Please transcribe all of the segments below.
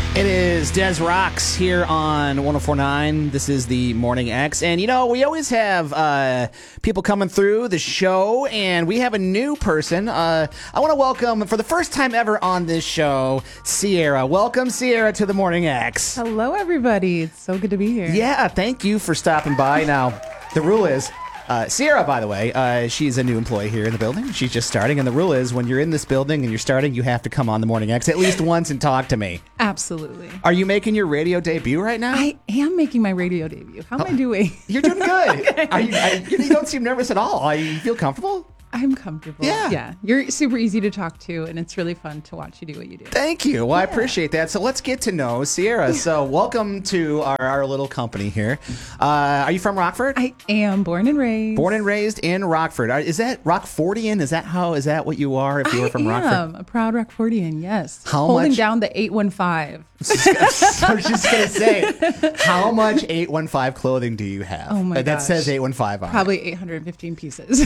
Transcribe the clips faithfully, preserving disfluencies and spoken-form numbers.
It is Des Rocks here on one oh four point nine. This is the Morning X. And, you know, we always have uh, people coming through the show, and we have a new person. Uh, I want to welcome, for the first time ever on this show, Sierra. Welcome, Sierra, to the Morning X. Hello, everybody. It's so good to be here. Yeah, thank you for stopping by. Now, the rule is... Uh, Sierra, by the way, uh, she's a new employee here in the building. She's just starting, and the rule is when you're in this building and you're starting, you have to come on the Morning X at least once and talk to me. Absolutely. Are you making your radio debut right now? I am making my radio debut. How am oh, I doing? You're doing good. Okay. Are you, I, you don't seem nervous at all. Are you feel comfortable? I'm comfortable. Yeah. Yeah. You're super easy to talk to, and it's really fun to watch you do what you do. Thank you. Well, yeah. I appreciate that. So let's get to know Sierra. So welcome to our, our little company here. Uh, are you from Rockford? I am born and raised. Born and raised in Rockford. Is that Rockfordian? Is that how? Is that what you are if you were from I Rockford? I am a proud Rockfordian, yes. How Holding much? down the eight one five. I was just going to say, how much eight one five clothing do you have? Oh, my That gosh. says eight one five on Probably it. eight hundred fifteen pieces.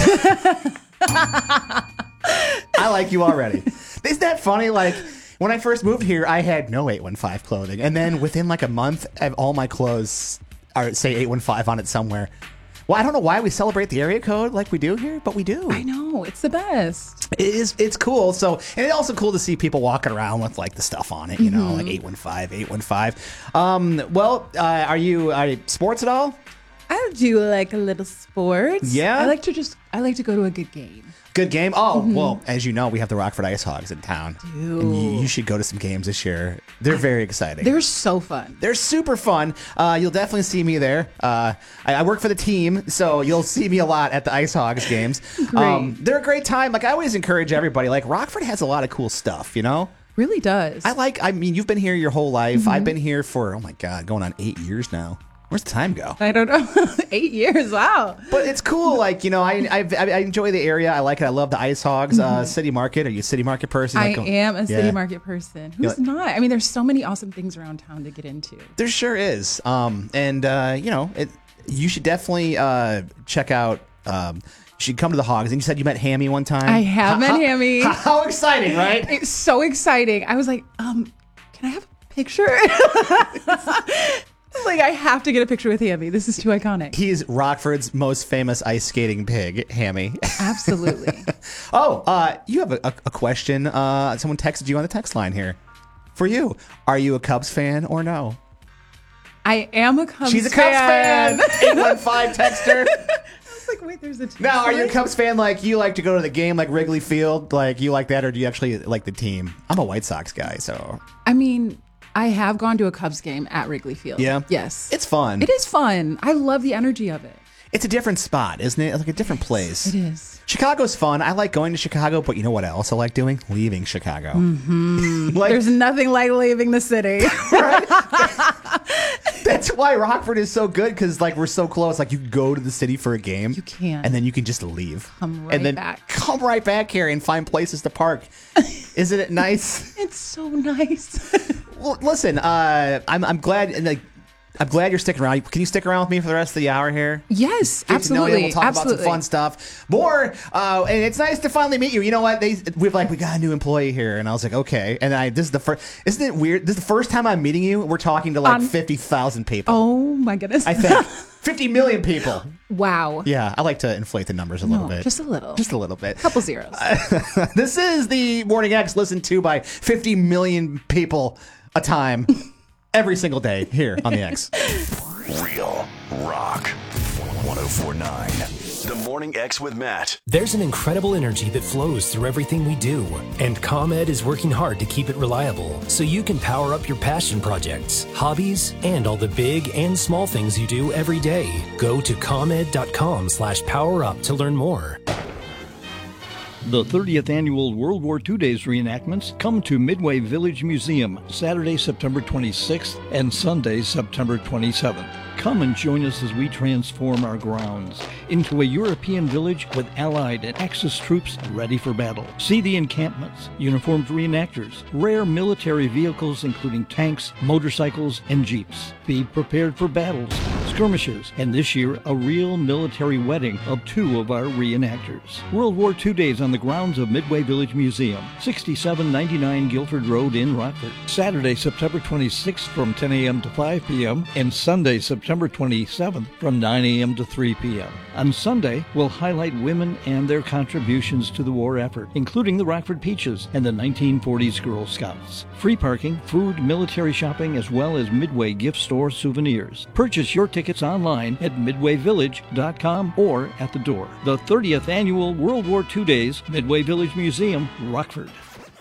I like you already. Isn't that funny? Like, when I first moved here, I had no eight one five clothing. And then within like a month, I have all my clothes are say eight one five on it somewhere. Well, I don't know why we celebrate the area code like we do here, but we do. I know. It's the best. It is. It's cool. So, and it's also cool to see people walking around with like the stuff on it, you know, mm-hmm. like eight one five, eight one five. Um, well, uh, are you, are you sports at all? I do like a little sports. Yeah. I like to just, I like to go to a good game. Good game. Oh, mm-hmm. Well, as you know, we have the Rockford Ice Hogs in town. Dude. And you, you should go to some games this year. They're very exciting. They're so fun. They're super fun. Uh, you'll definitely see me there. Uh, I, I work for the team, so you'll see me a lot at the Ice Hogs games. Great. Um, they're a great time. Like, I always encourage everybody. Like, Rockford has a lot of cool stuff, you know? Really does. I like, I mean, you've been here your whole life. Mm-hmm. I've been here for, oh my God, going on eight years now. Where's the time go? I don't know. Eight years. Wow. But it's cool. Like, you know, I, I I enjoy the area. I like it. I love the Ice Hogs. Mm-hmm. Uh, City Market. Are you a City Market person? I like, am a City yeah. Market person. Who's like, not? I mean, there's so many awesome things around town to get into. There sure is. Um, and, uh, you know, it, you should definitely uh, check out... Um, you should come to the Hogs. And you said you met Hammy one time. I have how, met how, Hammy. How, how exciting, right? It's so exciting. I was like, um, can I have a picture? Like, I have to get a picture with Hammy. This is too iconic. He's Rockford's most famous ice skating pig, Hammy. Absolutely. Oh, uh, you have a, a, a question. Uh, someone texted you on the text line here. For you, are you a Cubs fan or no? I am a Cubs fan. She's a Cubs fan. eight one five texter. I was like, wait, there's a team. Now, are you a Cubs fan? Like, you like to go to the game like Wrigley Field? Like, you like that, or do you actually like the team? I'm a White Sox guy, so. I mean... I have gone to a Cubs game at Wrigley Field. Yeah? Yes. It's fun. It is fun. I love the energy of it. It's a different spot, isn't it? It's like a different place. It is. Chicago's fun. I like going to Chicago, but you know what I also like doing? Leaving Chicago. Mm-hmm. Like, there's nothing like leaving the city. Right? That's why Rockford is so good, because like we're so close. Like you can go to the city for a game. You can. And then you can just leave. Come right and then back. Come right back here and find places to park. Isn't it nice? It's so nice. Well, listen, uh, I'm I'm glad and like I'm glad you're sticking around. Can you stick around with me for the rest of the hour here? Yes, Get absolutely. To know you. We'll talk absolutely. about some fun stuff. More, uh, and it's nice to finally meet you. You know what? They we've like we got a new employee here, and I was like, okay. And I this is the first. Isn't it weird? This is the first time I'm meeting you. We're talking to like um, fifty thousand people. Oh my goodness! I think fifty million people. Wow. Yeah, I like to inflate the numbers a no, little bit. Just a little. Just a little bit. Couple zeros. This is the Morning X, listened to by fifty million people a time. Every single day here on the X. Real rock. one oh four point nine. The Morning X with Matt. There's an incredible energy that flows through everything we do, and ComEd is working hard to keep it reliable so you can power up your passion projects, hobbies, and all the big and small things you do every day. Go to ComEd.com slash power up to learn more. The thirtieth Annual World War Two Days reenactments come to Midway Village Museum Saturday, September twenty-sixth and Sunday, September twenty-seventh. Come and join us as we transform our grounds into a European village with Allied and Axis troops ready for battle. See the encampments, uniformed reenactors, rare military vehicles including tanks, motorcycles, and jeeps. Be prepared for battles, skirmishes, and this year a real military wedding of two of our reenactors. World War Two Days on the grounds of Midway Village Museum, sixty-seven ninety-nine Guilford Road in Rockford. Saturday, September twenty-sixth from ten a.m. to five p.m. and Sunday, September twenty-seventh from nine a.m. to three p.m. On Sunday, we'll highlight women and their contributions to the war effort, including the Rockford Peaches and the nineteen forties Girl Scouts. Free parking, food, military shopping, as well as Midway gift store souvenirs. Purchase your tickets online at midway village dot com or at the door. The thirtieth Annual World War Two Days, Midway Village Museum, Rockford.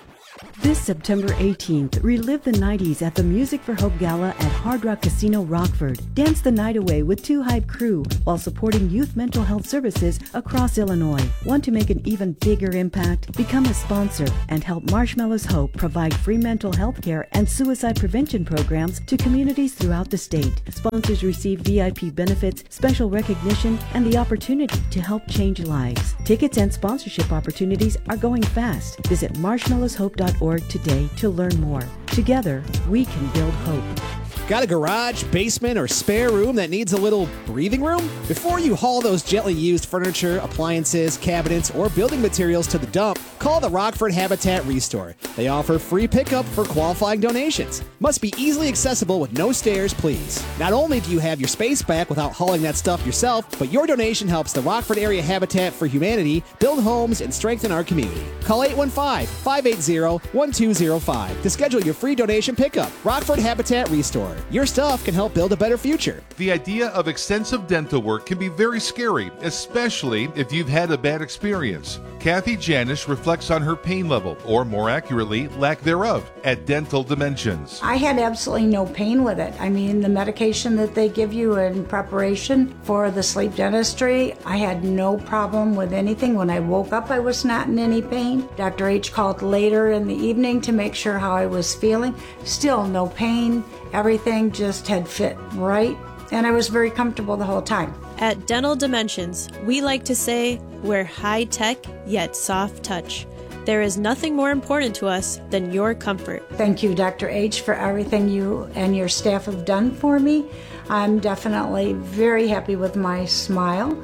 This September eighteenth, relive the nineties at the Music for Hope Gala at Hard Rock Casino, Rockford. Dance the night away with Two Hype Crew while supporting youth mental health services across Illinois. Want to make an even bigger impact? Become a sponsor and help Marshmallows Hope provide free mental health care and suicide prevention programs to communities throughout the state. Sponsors receive V I P benefits, special recognition, and the opportunity to help change lives. Tickets and sponsorship opportunities are going fast. Visit marshmallows hope dot org today to learn more. Together, we can build hope. Got a garage, basement, or spare room that needs a little breathing room? Before you haul those gently used furniture, appliances, cabinets, or building materials to the dump, call the Rockford Habitat Restore. They offer free pickup for qualifying donations. Must be easily accessible with no stairs, please. Not only do you have your space back without hauling that stuff yourself, but your donation helps the Rockford Area Habitat for Humanity build homes and strengthen our community. Call eight one five, five eight zero, one two zero five to schedule your free donation pickup. Rockford Habitat Restore. Your stuff can help build a better future. The idea of extensive dental work can be very scary, especially if you've had a bad experience. Kathy Janish reflects on her pain level, or more accurately, lack thereof, at Dental Dimensions. I had absolutely no pain with it. I mean, the medication that they give you in preparation for the sleep dentistry, I had no problem with anything. When I woke up, I was not in any pain. Doctor H called later in the evening to make sure how I was feeling. Still no pain. Everything just had fit right, and I was very comfortable the whole time. At Dental Dimensions, we like to say we're high-tech yet soft touch. There is nothing more important to us than your comfort. Thank you, Doctor H, for everything you and your staff have done for me. I'm definitely very happy with my smile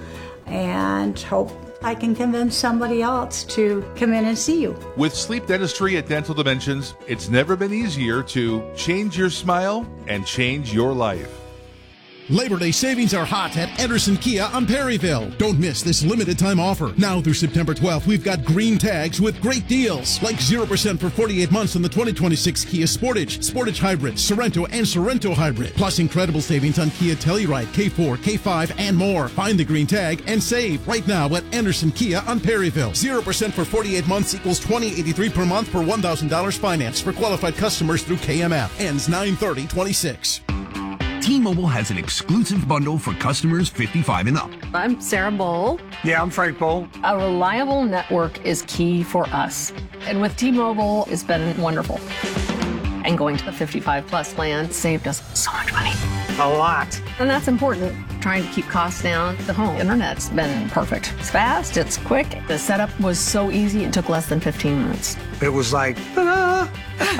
and hope I can convince somebody else to come in and see you. With sleep dentistry at Dental Dimensions, it's never been easier to change your smile and change your life. Labor Day savings are hot at Anderson Kia on Perryville. Don't miss this limited time offer. Now through September twelfth, we've got green tags with great deals, like zero percent for forty-eight months on the twenty twenty-six Kia Sportage, Sportage Hybrid, Sorento, and Sorento Hybrid. Plus incredible savings on Kia Telluride, K four, K five, and more. Find the green tag and save right now at Anderson Kia on Perryville. zero percent for forty-eight months equals twenty eighty-three per month per one thousand dollars finance for qualified customers through K M F. Ends nine thirty twenty-six. T-Mobile has an exclusive bundle for customers fifty-five and up. I'm Sarah Bowl. Yeah, I'm Frank Bowl. A reliable network is key for us. And with T-Mobile, it's been wonderful. And going to the fifty-five plus plan saved us so much money. A lot. And that's important. Trying to keep costs down. The home internet's been perfect. It's fast, it's quick. The setup was so easy, it took less than fifteen minutes. It was like, ta-da!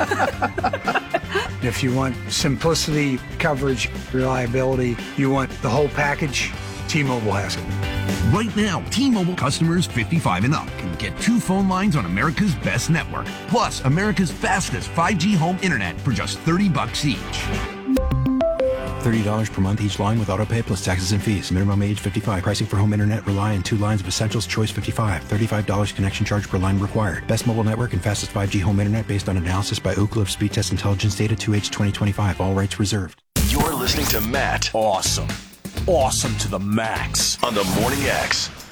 If you want simplicity, coverage, reliability, you want the whole package, T-Mobile has it. Right now, T-Mobile customers fifty-five and up can get two phone lines on America's best network, plus America's fastest five G home internet for just thirty bucks each. thirty dollars per month each line with autopay plus taxes and fees. Minimum age fifty-five. Pricing for home internet rely on two lines of Essentials Choice fifty-five. thirty-five dollars connection charge per line required. Best mobile network and fastest five G home internet based on analysis by Ookla of Speed Test Intelligence Data two H twenty twenty-five. All rights reserved. You're listening to Matt. Awesome. Awesome to the max. On the Morning X.